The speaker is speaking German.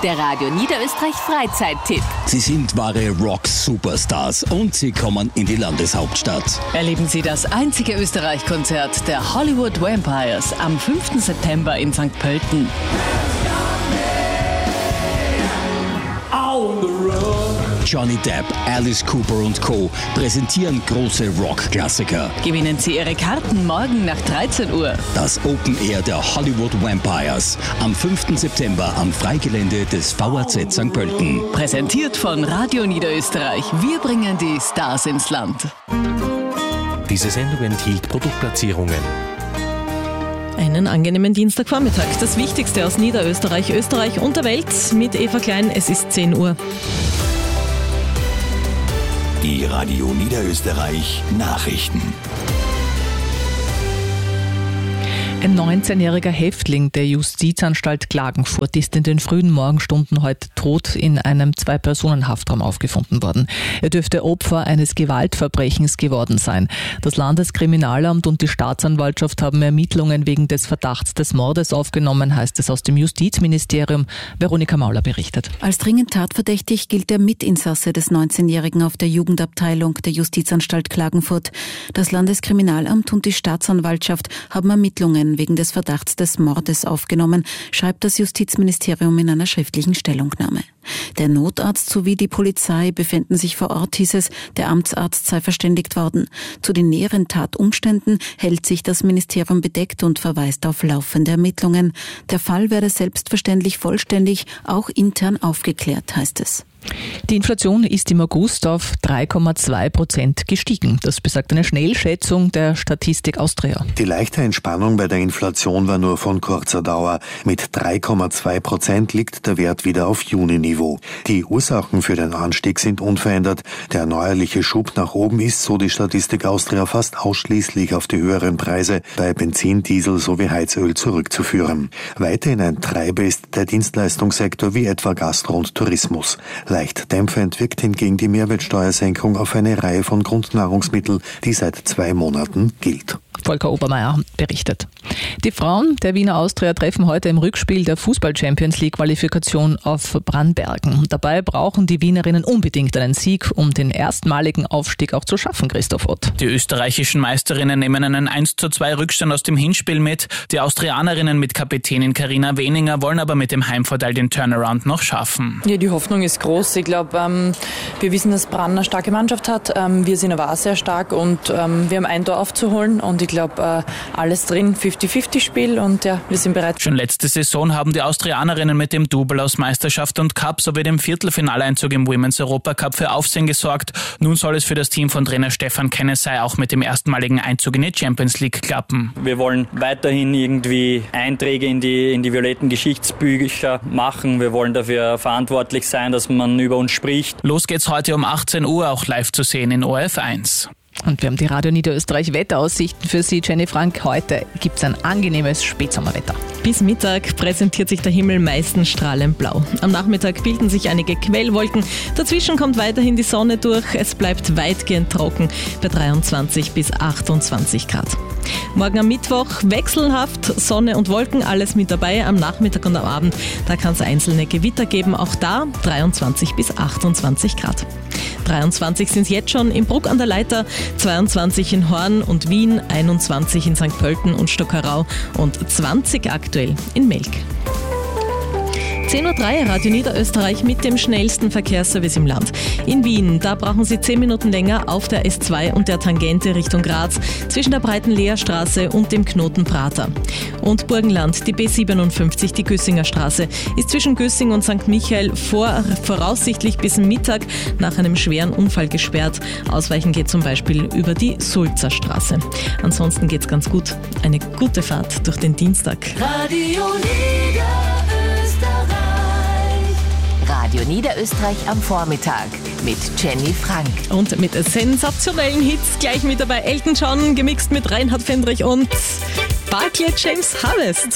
der Radio Niederösterreich Freizeit-Tipp. Sie sind wahre Rock-Superstars und sie kommen in die Landeshauptstadt. Erleben Sie das einzige Österreich-Konzert der Hollywood Vampires am 5. September in St. Pölten. Johnny Depp, Alice Cooper und Co. präsentieren große Rock-Klassiker. Gewinnen Sie Ihre Karten morgen nach 13 Uhr. Das Open Air der Hollywood Vampires am 5. September am Freigelände des VAZ St. Pölten. Präsentiert von Radio Niederösterreich. Wir bringen die Stars ins Land. Diese Sendung enthielt Produktplatzierungen. Einen angenehmen Dienstagvormittag. Das Wichtigste aus Niederösterreich, Österreich und der Welt mit Eva Klein. Es ist 10 Uhr. Die Radio Niederösterreich Nachrichten. Ein 19-jähriger Häftling der Justizanstalt Klagenfurt ist in den frühen Morgenstunden heute tot in einem 2-Personen-Haftraum aufgefunden worden. Er dürfte Opfer eines Gewaltverbrechens geworden sein. Das Landeskriminalamt und die Staatsanwaltschaft haben Ermittlungen wegen des Verdachts des Mordes aufgenommen, heißt es aus dem Justizministerium. Veronika Mauler berichtet. Als dringend tatverdächtig gilt der Mitinsasse des 19-Jährigen auf der Jugendabteilung der Justizanstalt Klagenfurt. Das Landeskriminalamt und die Staatsanwaltschaft haben Ermittlungen wegen des Verdachts des Mordes aufgenommen, schreibt das Justizministerium in einer schriftlichen Stellungnahme. Der Notarzt sowie die Polizei befinden sich vor Ort, hieß es, der Amtsarzt sei verständigt worden. Zu den näheren Tatumständen hält sich das Ministerium bedeckt und verweist auf laufende Ermittlungen. Der Fall werde selbstverständlich vollständig, auch intern aufgeklärt, heißt es. Die Inflation ist im August auf 3,2% gestiegen. Das besagt eine Schnellschätzung der Statistik Austria. Die leichte Entspannung bei der Inflation war nur von kurzer Dauer. Mit 3,2% liegt der Wert wieder auf Juni-Niveau. Die Ursachen für den Anstieg sind unverändert. Der neuerliche Schub nach oben ist, so die Statistik Austria, fast ausschließlich auf die höheren Preise bei Benzin, Diesel sowie Heizöl zurückzuführen. Weiterhin ein Treiber ist der Dienstleistungssektor wie etwa Gastro und Tourismus. Leicht dämpfend wirkt hingegen die Mehrwertsteuersenkung auf eine Reihe von Grundnahrungsmitteln, die seit 2 Monaten gilt. Volker Obermeier berichtet. Die Frauen der Wiener Austria treffen heute im Rückspiel der Fußball-Champions-League-Qualifikation auf Brannbergen. Dabei brauchen die Wienerinnen unbedingt einen Sieg, um den erstmaligen Aufstieg auch zu schaffen, Christoph Ott. Die österreichischen Meisterinnen nehmen einen 1:2 Rückstand aus dem Hinspiel mit. Die Austrianerinnen mit Kapitänin Carina Weninger wollen aber mit dem Heimvorteil den Turnaround noch schaffen. Ja, die Hoffnung ist groß. Ich glaube, wir wissen, dass Brann eine starke Mannschaft hat. Wir sind aber auch sehr stark und wir haben ein Tor aufzuholen und ich glaube, alles drin, 50-50-Spiel und ja, wir sind bereit. Schon letzte Saison haben die Austrianerinnen mit dem Double aus Meisterschaft und Cup sowie dem Viertelfinaleinzug im Women's Europa Cup für Aufsehen gesorgt. Nun soll es für das Team von Trainer Stefan Kennesey auch mit dem erstmaligen Einzug in die Champions League klappen. Wir wollen weiterhin irgendwie Einträge in die violetten Geschichtsbücher machen. Wir wollen dafür verantwortlich sein, dass man über uns spricht. Los geht's heute um 18 Uhr, auch live zu sehen in ORF1. Und wir haben die Radio Niederösterreich Wetteraussichten für Sie, Jenny Frank. Heute gibt es ein angenehmes Spätsommerwetter. Bis Mittag präsentiert sich der Himmel meistens strahlend blau. Am Nachmittag bilden sich einige Quellwolken. Dazwischen kommt weiterhin die Sonne durch. Es bleibt weitgehend trocken bei 23 bis 28 Grad. Morgen am Mittwoch wechselhaft, Sonne und Wolken, alles mit dabei. Am Nachmittag und am Abend, da kann es einzelne Gewitter geben. Auch da 23 bis 28 Grad. 23 sind es jetzt schon in Bruck an der Leiter, 22 in Horn und Wien, 21 in St. Pölten und Stockerau und 20 aktuell in Melk. 10:03 Uhr, Radio Niederösterreich mit dem schnellsten Verkehrsservice im Land. In Wien, da brauchen Sie 10 Minuten länger auf der S2 und der Tangente Richtung Graz zwischen der breiten Leerstraße und dem Knoten Prater. Und Burgenland, die B57, die Güssinger Straße, ist zwischen Güssing und St. Michael voraussichtlich bis Mittag nach einem schweren Unfall gesperrt. Ausweichen geht zum Beispiel über die Sulzer Straße. Ansonsten geht's ganz gut. Eine gute Fahrt durch den Dienstag. Radio Niederösterreich am Vormittag mit Jenny Frank. Und mit sensationellen Hits gleich mit dabei Elton John, gemixt mit Reinhard Fendrich und Barclay James Harvest.